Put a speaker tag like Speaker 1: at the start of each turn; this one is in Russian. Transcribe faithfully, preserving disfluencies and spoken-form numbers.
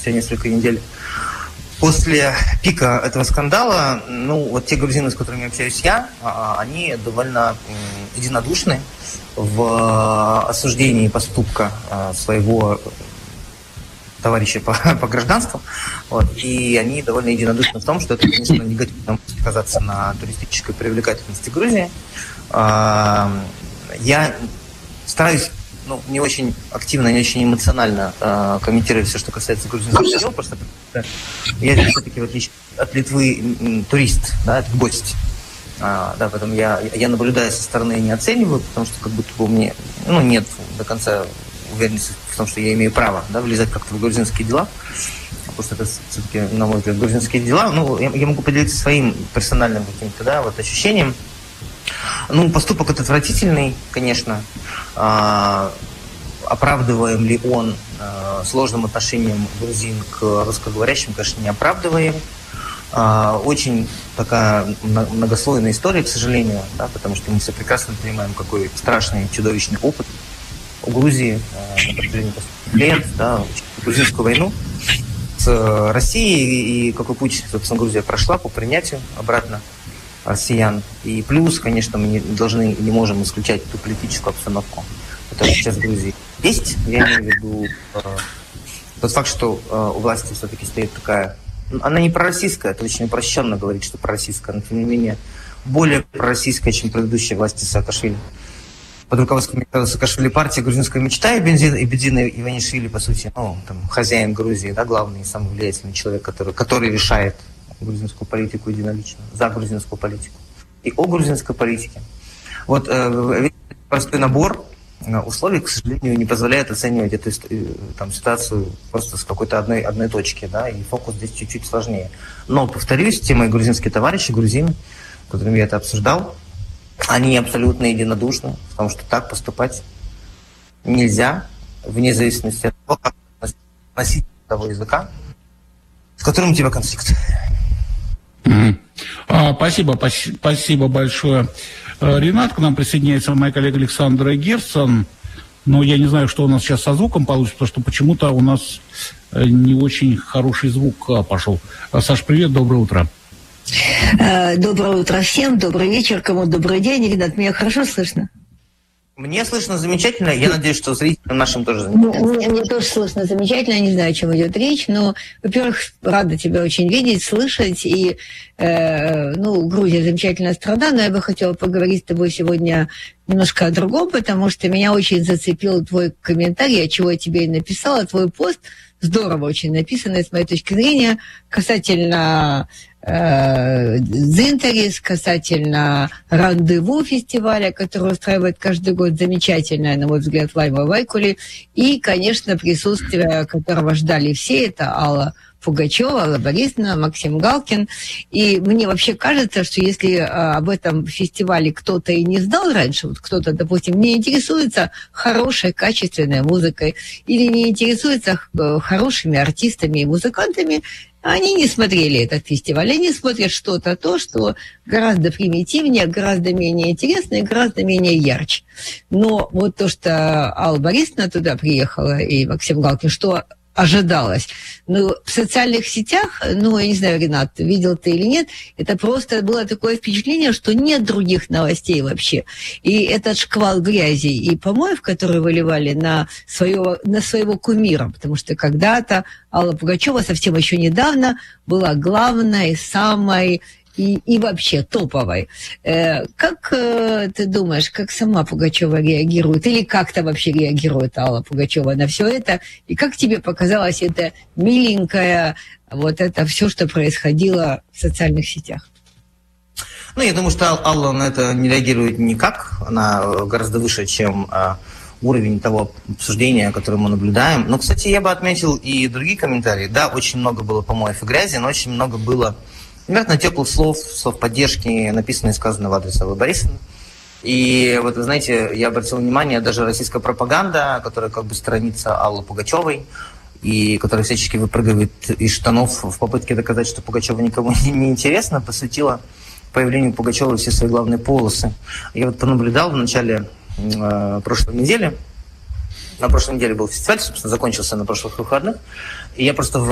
Speaker 1: спустя несколько недель после пика этого скандала, ну, вот те грузины, с которыми общаюсь я, они довольно единодушны в осуждении поступка своего товарища по, по гражданству, вот, и они довольно единодушны в том, что это, конечно, негативно может сказаться на туристической привлекательности Грузии. Я стараюсь, ну, не очень активно, не очень эмоционально э, комментировать все, что касается грузинского дела, просто я все-таки, в отличие от Литвы, м, турист, да, это гость. А, да, поэтому я, я наблюдаю со стороны и не оцениваю, потому что как будто бы у меня, ну, нет до конца уверенности в том, что я имею право, да, влезать как-то в грузинские дела, потому что это все-таки, на мой взгляд, грузинские дела. Ну, я, я могу поделиться своим персональным каким-то, да, вот ощущением. Ну, поступок этот отвратительный, конечно. А, оправдываем ли он а, сложным отношением грузин к русскоговорящим, конечно, не оправдываем. А, очень такая многослойная история, к сожалению, да, потому что мы все прекрасно понимаем, какой страшный, чудовищный опыт у Грузии а, на протяжении последних лет, да, грузинскую войну с Россией, и какой путь, собственно, Грузия прошла по принятию обратно россиян. И плюс, конечно, мы не должны и не можем исключать ту политическую обстановку, которая сейчас в Грузии есть. Я имею в виду э, тот факт, что э, у власти все-таки стоит такая... Она не пророссийская, это очень упрощенно говорить, что пророссийская, но тем не менее более пророссийская, чем предыдущие власти Саакашвили. Под руководством Саакашвили партия «Грузинская мечта» и Бензин, и Бедзина Иванишвили, по сути, ну, там, хозяин Грузии, да, главный, самый влиятельный человек, который, который решает грузинскую политику единолично, за грузинскую политику и о грузинской политике. Вот э, простой набор условий, к сожалению, не позволяет оценивать эту там, ситуацию просто с какой-то одной, одной точки, да, и фокус здесь чуть-чуть сложнее. Но, повторюсь, те мои грузинские товарищи, грузины, с которыми я это обсуждал, они абсолютно единодушны в том, что так поступать нельзя, вне зависимости от того, как носить того языка, с которым у тебя конфликт.
Speaker 2: Mm-hmm. А, спасибо, спасибо большое, Ренат. К нам присоединяется моя коллега Александра Герцен. Но я не знаю, что у нас сейчас со звуком получится, потому что почему-то у нас не очень хороший звук пошел. Саш, привет, доброе утро.
Speaker 3: Доброе утро всем, добрый вечер, кому добрый день. Ренат, меня хорошо слышно?
Speaker 1: Мне слышно замечательно, я надеюсь, что зрителям нашим тоже замечательно.
Speaker 3: Мне, мне тоже слышно замечательно, не знаю, о чем идет речь, но, во-первых, рада тебя очень видеть, слышать, и, э, ну, Грузия замечательная страна, но я бы хотела поговорить с тобой сегодня немножко о другом, потому что меня очень зацепил твой комментарий, о чего я тебе и написала, твой пост, здорово очень написанный, с моей точки зрения, касательно Дзинтарис, касательно рандеву фестиваля, который устраивает каждый год замечательная, на мой взгляд, Лайма Вайкули, и, конечно, присутствие, которого ждали все, это Алла Пугачева, Алла Борисовна, Максим Галкин. И мне вообще кажется, что если а, об этом фестивале кто-то и не знал раньше, вот кто-то, допустим, не интересуется хорошей, качественной музыкой или не интересуется хорошими артистами и музыкантами, они не смотрели этот фестиваль, они смотрят что-то то, что гораздо примитивнее, гораздо менее интересно и гораздо менее ярче. Но вот то, что Алла Борисовна туда приехала и Максим Галкин, что ожидалось. Но в социальных сетях, ну, я не знаю, Ренат, видел ты или нет, это просто было такое впечатление, что нет других новостей вообще. И этот шквал грязи и помоев, которые выливали на своего, на своего кумира, потому что когда-то Алла Пугачева совсем еще недавно была главной, самой И, и вообще топовой. Э, как э, ты думаешь, как сама Пугачева реагирует? Или как-то вообще реагирует Алла Пугачева на все это? И как тебе показалось это миленькое, вот это все, что происходило в социальных сетях?
Speaker 1: Ну, я думаю, что Алла на это не реагирует никак. Она гораздо выше, чем э, уровень того обсуждения, которое мы наблюдаем. Но, кстати, я бы отметил и другие комментарии. Да, очень много было помоев и грязи, но очень много было, наверное, теплых слов, слов поддержки, написанные и сказанные в адрес Аллы Борисовны. И вот, вы знаете, я обратил внимание, даже российская пропаганда, которая как бы сторонится Аллы Пугачевой, и которая всячески выпрыгивает из штанов в попытке доказать, что Пугачева никому не интересна, посвятила появлению Пугачевой все свои главные полосы. Я вот понаблюдал в начале э, прошлой недели. На прошлой неделе был фестиваль, собственно, закончился на прошлых выходных. И я просто в